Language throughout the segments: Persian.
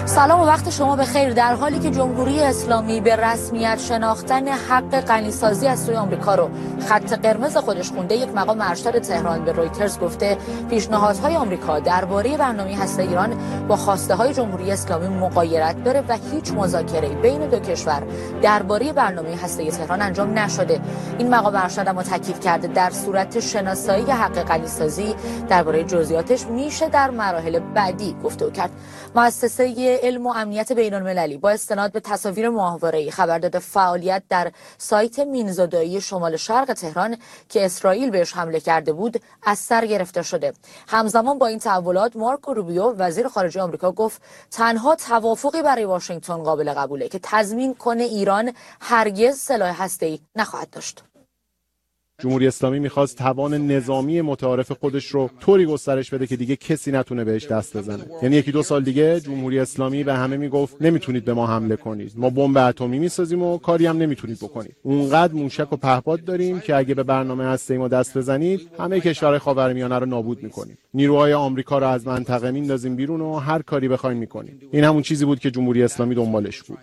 سلام و وقت شما بخیر. در حالی که جمهوری اسلامی به رسمیت شناختن حق غنیسازی از سوی آمریکا رو خط قرمز خودش خونده، یک مقام ارشد تهران به رویترز گفته پیشنهادهای آمریکا درباره برنامه هسته ایران با خواسته های جمهوری اسلامی مغایرت داره و هیچ مذاکره‌ای بین دو کشور درباره برنامه هسته تهران انجام نشده. این مقام ارشد هم تاکید کرده در صورت شناسایی حق غنیسازی درباره جزئیاتش میشه در مراحل بعدی گفتگو کرد. مؤسسه علم و امنیت بین‌المللی با استناد به تصاویر ماهواره‌ای خبر داده فعالیت در سایت مینزودایی شمال شرق تهران که اسرائیل بهش حمله کرده بود از سر گرفته شده. همزمان با این تحولات مارکو روبیو وزیر خارجه آمریکا گفت تنها توافقی برای واشنگتن قابل قبوله که تضمین کنه ایران هرگز سلاح هسته‌ای نخواهد داشت. جمهوری اسلامی میخواست توان نظامی متعارف خودش رو طوری گسترش بده که دیگه کسی نتونه بهش دست بزنه. یعنی یکی دو سال دیگه جمهوری اسلامی به همه میگفت نمیتونید به ما حمله کنید، ما بمب اتمی میسازیم و کاری هم نمیتونید بکنید. اونقدر موشک و پهپاد داریم که اگه به برنامه هسته‌ای ما دست بزنید همه کشورهای خاورمیانه رو نابود میکنیم. نیروهای آمریکا رو از منطقه میندازیم بیرون و هر کاری بخواید میکنیم. این همون چیزی بود که جمهوری اسلامی دنبالش بود.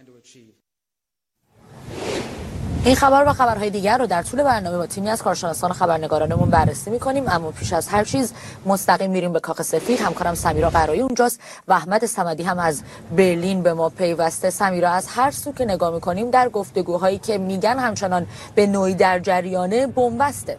این خبر و خبرهای دیگر رو در طول برنامه با تیمی از کارشناسان و خبرنگارانمون بررسی می‌کنیم، اما پیش از هر چیز مستقیم میریم به کاخ سفید. همکارم سمیرا قرایی اونجاست و احمد صمدی هم از برلین به ما پیوسته. سمیرا، از هر سو که نگاه می‌کنیم در گفتگوهایی که میگن همچنان به نوعی در جریان بنبسته.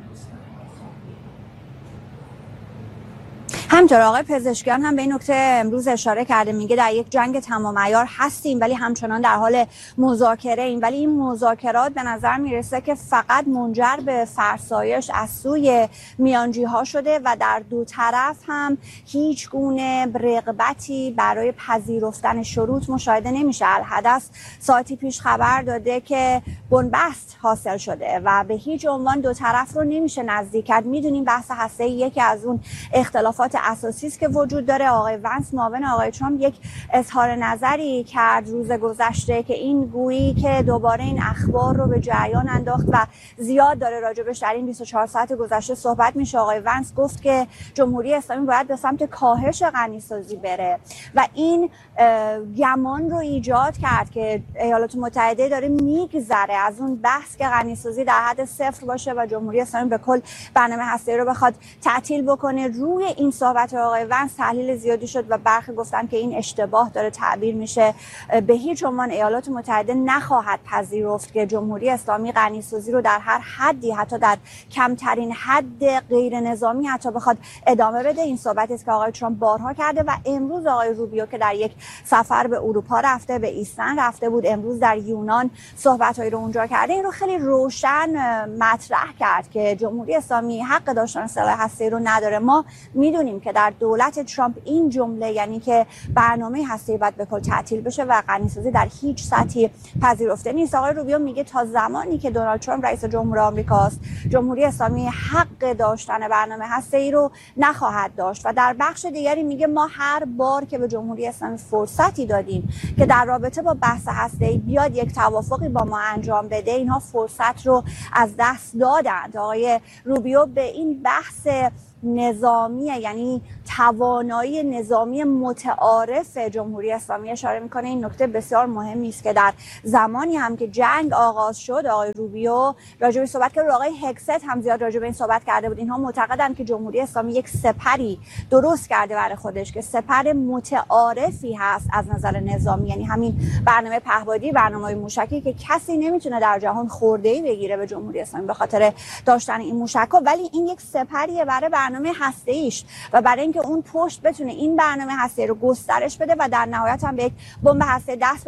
همینطور آقای پزشکیان هم به این نکته امروز اشاره کرده، میگه در یک جنگ تمام عیار هستیم ولی همچنان در حال مذاکره ایم، ولی این مذاکرات به نظر میرسه که فقط منجر به فرسایش از سوی میانجی ها شده و در دو طرف هم هیچ گونه رغبتی برای پذیرفتن شروط مشاهده نمیشه. الحدث ساعتی پیش خبر داده که بنبست حاصل شده و به هیچ عنوان دو طرف رو نمیشه نزدیک کرد. میدونیم بحث هسته‌ای یکی از اون اختلافات اساسی است که وجود داره. آقای ونس معاون آقای ترامپ یک اظهار نظری کرد روز گذشته که این گویی که دوباره این اخبار رو به جریان انداخت و زیاد داره راجبش در این 24 ساعت گذشته صحبت میشه. آقای ونس گفت که جمهوری اسلامی باید به سمت کاهش غنیسازی بره و این گمان رو ایجاد کرد که ایالات متحده داره میگذره از اون بحث که غنیسازی در حد صفر باشه و جمهوری اسلامی به کل برنامه هسته‌ای رو بخواد تعطیل بکنه. روی این صحبت آقای ونس تحلیل زیادی شد و برخی گفتن که این اشتباه داره تعبیر میشه. به هیچ عنوان ایالات متحده نخواهد پذیرفت که جمهوری اسلامی غنیسازی رو در هر حدی، حتی در کمترین حد غیر نظامی حتی بخواد ادامه بده. این صحبتی است که آقای ترامپ بارها کرده و امروز آقای روبیو که در یک سفر به اروپا رفته، به ایسلند رفته بود، امروز در یونان صحبت‌هایی رو اونجا کرده، این رو خیلی روشن مطرح کرد که جمهوری اسلامی حق داشتن سلاح هسته‌ای رو نداره. ما میدونیم که در دولت ترامپ این جمله، یعنی که برنامه هسته‌ای باید به کل تعطیل بشه و غنیسازی در هیچ سطحی پذیرفته نیست. آقای روبیو میگه تا زمانی که دونالد ترامپ رئیس جمهور آمریکاست، جمهوری اسلامی حق داشتن برنامه هسته‌ای رو نخواهد داشت و در بخش دیگری میگه ما هر بار که به جمهوری اسلامی فرصتی دادیم که در رابطه با بحث هسته‌ای بیاد یک توافقی با ما انجام بده، اینها فرصت رو از دست دادند. آقای روبیو به این بحث نظامی، یعنی توانایی نظامی متعارف جمهوری اسلامی اشاره میکنه. این نکته بسیار مهمی است که در زمانی هم که جنگ آغاز شد آقای روبیو راجع به صحبت کرد، آقای هکست هم زیاد راجع به این صحبت کرده بود. اینها معتقدند که جمهوری اسلامی یک سپری درست کرده برای خودش که سپر متعارفی هست از نظر نظامی، یعنی همین برنامه پهپادی، برنامه موشکی که کسی نمیتونه در جهان خورده‌ای بگیره به جمهوری اسلامی به خاطر داشتن این موشک‌ها، ولی این یک سپریه برای برنامه هسته‌ایش و برای اینکه اون پشت بتونه این برنامه هسته‌ای رو گسترش بده و در نهایت هم به یک بمب هسته‌ای دست